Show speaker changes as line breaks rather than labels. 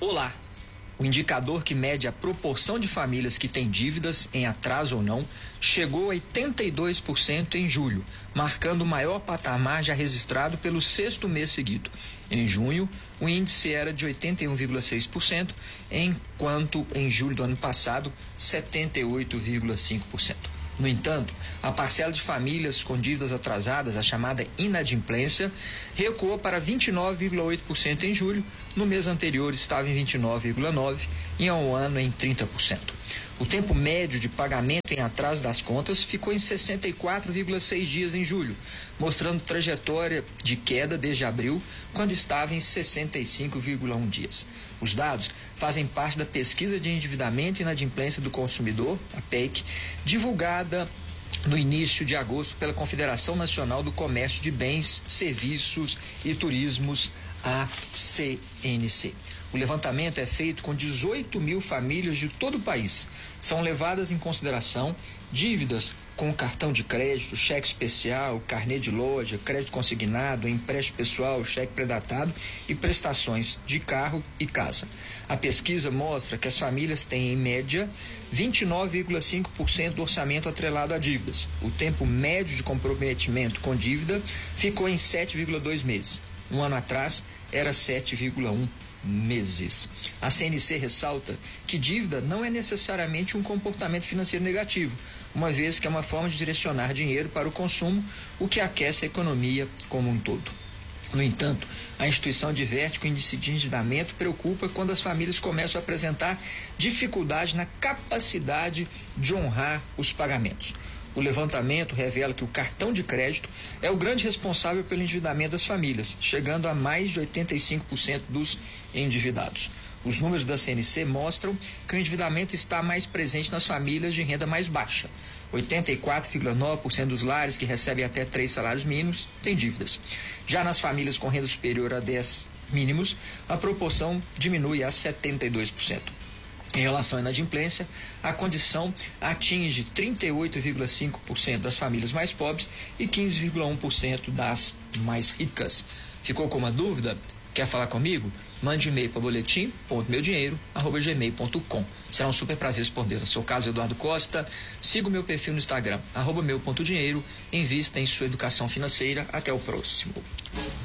Olá! O indicador que mede a proporção de famílias que têm dívidas, em atraso ou não, chegou a 82% em julho, marcando o maior patamar já registrado pelo sexto mês seguido. Em junho, o índice era de 81,6%, enquanto em julho do ano passado, 78,5%. No entanto, a parcela de famílias com dívidas atrasadas, a chamada inadimplência, recuou para 29,8% em julho. No mês anterior estava em 29,9% e há um ano em 30%. O tempo médio de pagamento em atraso das contas ficou em 64,6 dias em julho, mostrando trajetória de queda desde abril, quando estava em 65,1 dias. Os dados fazem parte da pesquisa de endividamento e inadimplência do consumidor, a PEC, divulgada no início de agosto pela Confederação Nacional do Comércio de Bens, Serviços e Turismos, a CNC. O levantamento é feito com 18 mil famílias de todo o país. São levadas em consideração dívidas com cartão de crédito, cheque especial, carnê de loja, crédito consignado, empréstimo pessoal, cheque predatado e prestações de carro e casa. A pesquisa mostra que as famílias têm, em média, 29,5% do orçamento atrelado a dívidas. O tempo médio de comprometimento com dívida ficou em 7,2 meses. Um ano atrás, era 7,1 meses. A CNC ressalta que dívida não é necessariamente um comportamento financeiro negativo, uma vez que é uma forma de direcionar dinheiro para o consumo, o que aquece a economia como um todo. No entanto, a instituição adverte que o índice de endividamento preocupa quando as famílias começam a apresentar dificuldade na capacidade de honrar os pagamentos. O levantamento revela que o cartão de crédito é o grande responsável pelo endividamento das famílias, chegando a mais de 85% dos endividados. Os números da CNC mostram que o endividamento está mais presente nas famílias de renda mais baixa. 84,9% dos lares que recebem até 3 salários mínimos têm dívidas. Já nas famílias com renda superior a 10 mínimos, a proporção diminui a 72%. Em relação à inadimplência, a condição atinge 38,5% das famílias mais pobres e 15,1% das mais ricas. Ficou com uma dúvida? Quer falar comigo? Mande e-mail para boletim.meudinheiro@gmail.com. Será um super prazer responder. Eu sou Carlos Eduardo Costa. Siga o meu perfil no Instagram, @meu.dinheiro. Invista em sua educação financeira. Até o próximo.